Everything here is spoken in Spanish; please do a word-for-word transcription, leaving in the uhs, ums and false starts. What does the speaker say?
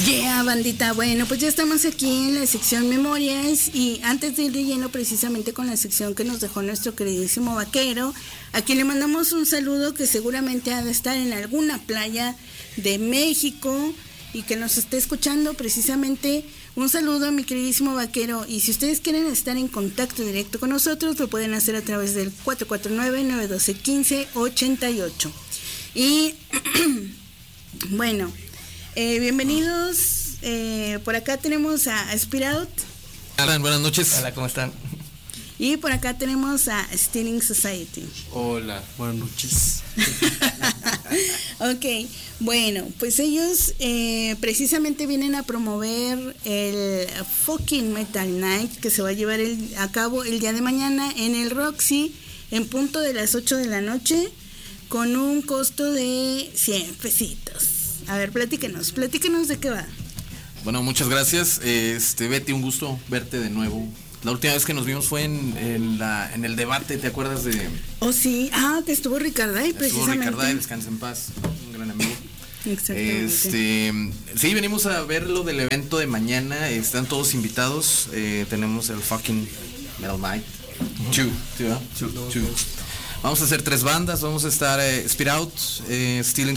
Yeah, bandita, bueno, pues ya estamos aquí en la sección Memorias y antes de ir de lleno precisamente con la sección que nos dejó nuestro queridísimo vaquero, a quien le mandamos un saludo que seguramente ha de estar en alguna playa de México y que nos esté escuchando precisamente. Un saludo a mi queridísimo vaquero, y si ustedes quieren estar en contacto directo con nosotros lo pueden hacer a través del cuatro cuatro nueve, nueve uno dos, uno cinco ocho ocho. Y bueno, eh, bienvenidos, eh, por acá tenemos a Spirout. Hola, buenas noches. Hola, ¿cómo están? Y por acá tenemos a Stealing Society. Hola, buenas noches. Ok, bueno, pues ellos eh, precisamente vienen a promover el Fucking Metal Night que se va a llevar el, a cabo el día de mañana en el Roxy en punto de las ocho de la noche con un costo de cien pesitos. A ver, platíquenos, platíquenos de qué va. Bueno, muchas gracias. Este, Betty, un gusto verte de nuevo. La última vez que nos vimos fue en, en, la, en el debate, ¿te acuerdas de...? Oh, sí, ah, que estuvo Ricarday, estuvo precisamente. Estuvo Ricarday, descansa en paz, un gran amigo. Exactamente. Este, sí, venimos a ver lo del evento de mañana, están todos invitados, eh, tenemos el Fucking Metal Night. Two, two, ¿eh? two, two. Vamos a hacer tres bandas, vamos a estar eh, Spirout, eh, Stealing